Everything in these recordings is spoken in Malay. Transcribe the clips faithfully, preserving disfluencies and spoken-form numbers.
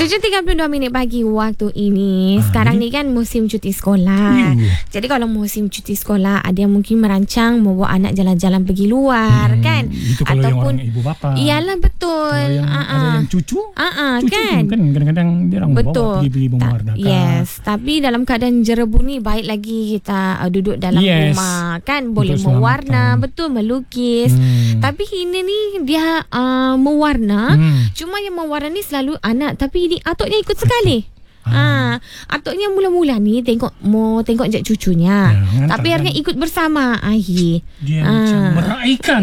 tujuh tiga puluh dua minit pagi waktu ini. Sekarang ni kan musim cuti sekolah. Hmm. Jadi kalau musim cuti sekolah, ada yang mungkin merancang membawa anak jalan-jalan pergi luar, hmm. kan? Itu kalau ataupun yang orang ibu bapa. Iyalah, betul. Kalau yang uh-uh. ada yang cucu, uh-uh, cucu kan? kan kadang-kadang dia orang betul. bawa pergi-pergi mewarnakan. Yes, tapi dalam keadaan jerebu ni baik lagi kita uh, duduk dalam yes. rumah, kan? Boleh Untuk mewarna, betul, melukis. Hmm. Tapi ini ni dia uh, mewarna, hmm. cuma yang mewarna ni selalu anak, tapi ini atuknya ikut sekali. Ah, ha, atuknya mula-mula ni tengok mau tengok je cucunya. Ya, tapi akhirnya ikut bersama. Ahi. Dia ha. macam meraihkan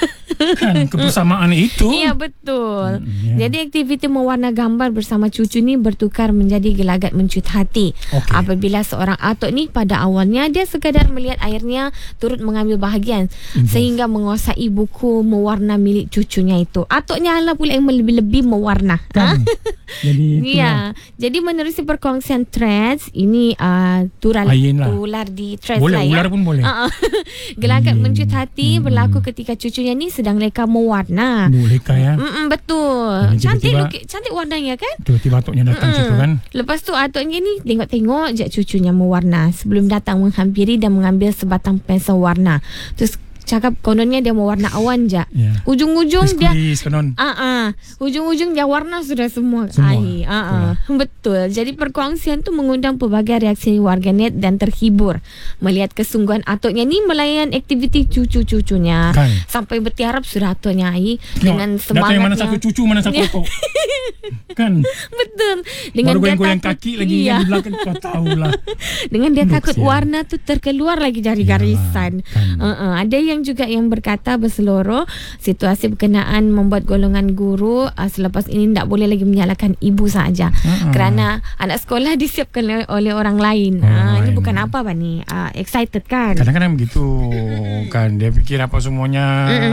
kan kebersamaan itu. Ya, betul. Hmm, ya. Jadi aktiviti mewarna gambar bersama cucu ni bertukar menjadi gelagat mencut hati. Okay. Apabila seorang atuk ni pada awalnya dia sekadar melihat akhirnya turut mengambil bahagian Involve. Sehingga menguasai buku mewarna milik cucunya itu. Atuknya lah pula yang lebih-lebih mewarna. Kan? Jadi ya. Jadi menerusi perkongsian threads ini uh, tular tular di threads boleh, lah ya. Ular pun boleh. Uh-uh. Gelagat mencut hati hmm. berlaku ketika cucunya ni sedang leka mewarna. Leka ya. Mm-mm, betul. Dan cantik lukis, cantik warnanya kan? Tiba-tiba atuknya datang Mm-mm. situ kan. Lepas tu atuknya ni tengok-tengok je cucunya mewarna sebelum datang menghampiri dan mengambil sebatang pensel warna. Terus cakap kononnya dia mau warna awan je. Yeah. Ujung-ujung dia ah uh-uh, ujung-ujung dia warna sudah semua. semua. Ai, uh-uh. Betul. Jadi perkongsian tu mengundang pelbagai reaksi warganet dan terhibur melihat kesungguhan atuknya ni melayan aktiviti cucu-cucunya. Kan. Sampai bertiarap sudah atuknya ai dengan semangatnya. Datang mana satu cucu mana satu atuk. Kan. Betul. Dengan baru goyang-goyang kaki lagi iya. yang di belakang kau tahulah. Dengan dia takut ya. Warna tu terkeluar lagi dari ya, garisan. Kan. Uh-uh. Ada yang juga yang berkata berseluruh situasi berkenaan membuat golongan guru uh, selepas ini tidak boleh lagi menyalahkan ibu saja uh-uh. kerana anak sekolah disiapkan oleh, oleh orang lain. Oh, uh, ini bukan apa apa ni uh, excited kan? Kadang-kadang begitu kan dia fikir apa semuanya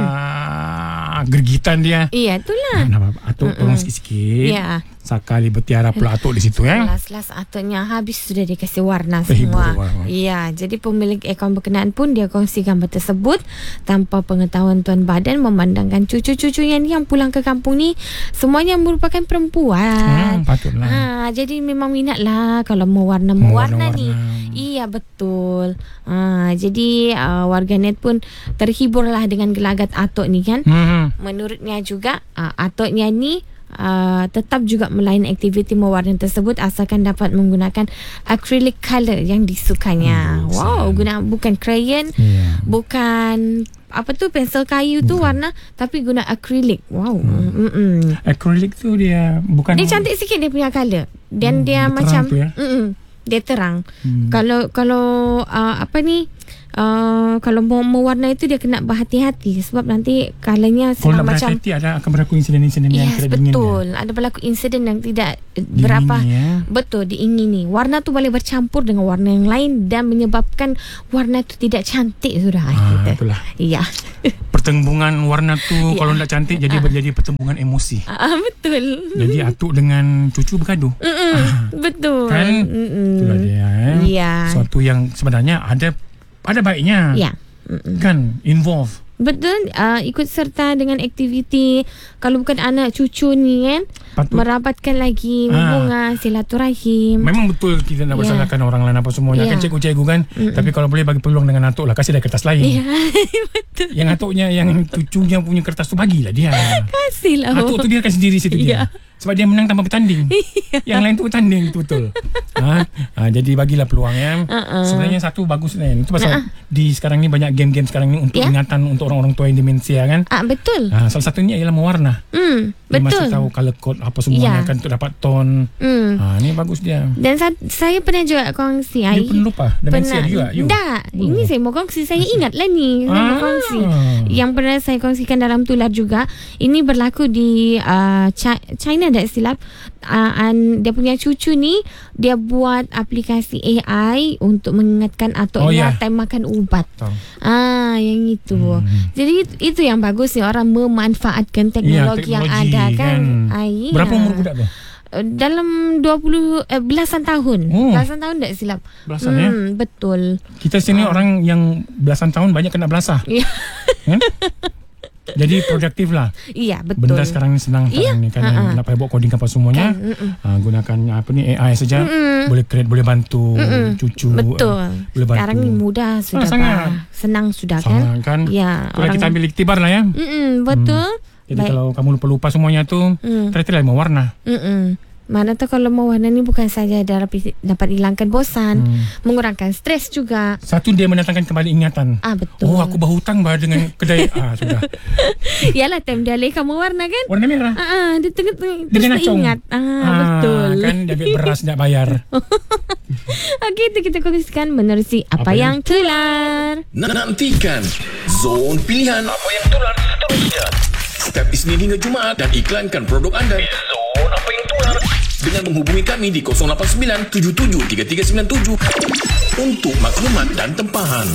uh, gergitan dia. Iya itulah. Nah, atuk tolong sikit-sikit. Ya. Sekali bertiarap pula atuk di situ ya. Last-last atuknya habis sudah dikasih warna semua. Iya, jadi pemilik akaun berkenaan pun dia kongsi gambar tersebut tanpa pengetahuan tuan badan memandangkan cucu-cucunya ni yang pulang ke kampung ni semuanya merupakan perempuan. Hmm, patutlah. Ha, jadi memang minat lah kalau mau warna-warna ni. Iya, betul. Ha, jadi uh, warganet pun terhiburlah dengan gelagat atuk ni kan. Hmm. Menurutnya juga uh, atuknya ni Uh, tetap juga melayani aktiviti mewarna tersebut asalkan dapat menggunakan acrylic color yang disukanya. Hmm, wow, guna bukan crayon, yeah. bukan apa tu pensel kayu tu bukan. Warna, tapi guna acrylic. Wow. Hmm. Acrylic tu dia bukan. Dia cantik sikit dia punya color. Dan hmm, dia, dia macam ya? Dia terang. Hmm. Kalau kalau uh, apa ni? Uh, kalau mau mewarna itu dia kena berhati-hati sebab nanti kalanya kalau nak macam berhati-hati ada akan berlaku insiden-insiden yes, yang tidak diingini. Betul. Ada berlaku insiden yang tidak diingini, berapa ya? Betul diingini. Warna tu boleh bercampur dengan warna yang lain dan menyebabkan warna tu tidak cantik sudah ah, kita. Itulah. Iya. Pertembungan warna tu ya. Kalau tidak cantik jadi ah. berjadi pertembungan emosi. Ah, betul. Jadi atuk dengan cucu bergaduh. Ah. Betul. Kan? Mm-mm. Itulah dia. Eh? Ya. Suatu yang sebenarnya ada ada baiknya. Ya. Kan involve. Betul, uh, ikut serta dengan aktiviti kalau bukan anak cucu ni kan. Patut. Merapatkan lagi hubungan, ah. silaturahim. Memang betul kita nak bersalahkan yeah. orang lain apa semuanya yeah. kan cikgu-cikgu kan. Mm-mm. Tapi kalau boleh bagi peluang dengan atuk lah, kasih dia kertas lain. Yeah. Betul. Yang atuknya, yang cucunya punya kertas tu bagilah dia. Kasihlah. Atuk tu dia akan sendiri situ yeah. dia. Sebab dia menang tanpa bertanding. Yang lain tu bertanding betul-betul. ha? ha, jadi bagilah peluang ya. Uh-uh. Sebenarnya satu bagus kan. Itu pasal uh-uh. di sekarang ni banyak game-game sekarang ni untuk yeah. ingatan untuk orang-orang tua yang demensia kan. Ah, betul. Ha, salah satunya ialah mewarna. Mm, dia betul. masih tahu color code apa semuanya yeah. kan untuk dapat tone. Mm. Ha, ni bagus dia. Dan sa- saya pernah juga kongsi. Dia pun lupa demensia pernah, juga. You. Tak. Oh. Ini saya mau kongsi. Saya ingatlah ni. Saya ah. mau kongsi. Yang pernah saya kongsikan dalam tular juga. Ini berlaku di uh, China tak silap. Uh, and dia punya cucu ni dia buat aplikasi A I untuk mengingatkan atuknya oh, yeah. time makan ubat. Tahu. Ah, yang itu. Hmm. Jadi itu yang bagus ni orang memanfaatkan teknologi, ya, teknologi yang ada kan. kan. Ay, berapa umur budak tu? Dalam dua puluh eh, belasan tahun. Oh. Belasan tahun tak silap. Belasan hmm, ya. Betul. Kita sini uh. orang yang belasan tahun banyak kena belasah. Ya. Kan? Jadi produktif lah. Iya, betul. Benda sekarang ni senang Iya. sekarang ni kan. Ha-ha. Nak payah buat coding apa semuanya. Kan, mm-mm. Ha, gunakan apa ni A I saja. Mm-mm. Boleh create, boleh bantu Mm-mm. cucu. Betul. uh, Boleh bantu. Sekarang ni mudah sudah. Ah, sangat. Pak. Senang sudah Sangat kan? kan. Ya, Kalau kita ambil iktibar lah ya. Mm-mm, betul. Jadi Baik. kalau kamu lupa-lupa semuanya tu, Mm. try-try lima warna. Mm-mm. Mana tahu kalau mewarna ni bukan saja dapat dapat hilangkan bosan, Hmm. mengurangkan stres juga. Satu, dia mendatangkan kembali ingatan. Ah, betul. Oh, aku berhutang bah dengan kedai. ah, sudah. Yalah, time dia leka mewarna kan? Warna merah. Ah, ah, dia tengah terus Dengan acung. ingat. Ah, betul. Kan dia ambil beras nak bayar. Okey, itu kita kongsikan menerusi apa, Apa yang yang- tular. Nantikan Zon Pilihan Apa yang tular seterusnya setiap Isnin hingga Jumaat dan iklankan produk anda di Zon Apa yang tular dengan menghubungi kami di kosong lapan sembilan tujuh tujuh tiga tiga sembilan tujuh untuk maklumat dan tempahan.